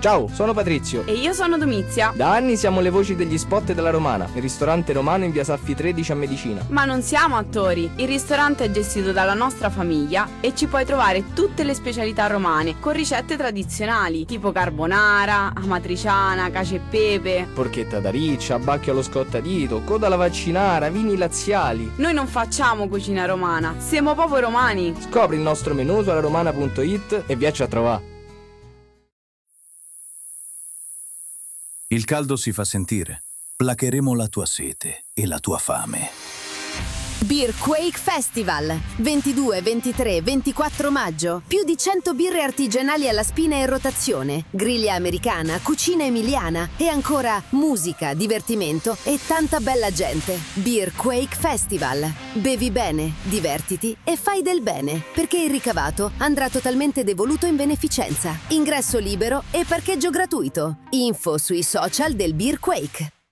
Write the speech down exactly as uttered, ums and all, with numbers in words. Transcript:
Ciao, sono Patrizio. E io sono Domizia. Da anni siamo le voci degli spot della Romana, il ristorante romano in via Saffi tredici a Medicina. Ma non siamo attori. Il ristorante è gestito dalla nostra famiglia e ci puoi trovare tutte le specialità romane con ricette tradizionali tipo carbonara, amatriciana, cacio e pepe, Porchetta da riccia, bacchio allo scottadito, coda alla vaccinara, vini laziali. Noi non facciamo cucina romana, siamo proprio romani. Scopri il nostro menù su alaromana punto it e viaci a trovare. Il caldo si fa sentire. Placheremo la tua sete e la tua fame. Beerquake Festival, ventidue, ventitré, ventiquattro maggio. Più di cento birre artigianali alla spina e in rotazione, griglia americana, cucina emiliana e ancora musica, divertimento e tanta bella gente. Beerquake Festival. Bevi bene, divertiti e fai del bene, perché il ricavato andrà totalmente devoluto in beneficenza. Ingresso libero e parcheggio gratuito. Info sui social del Beerquake.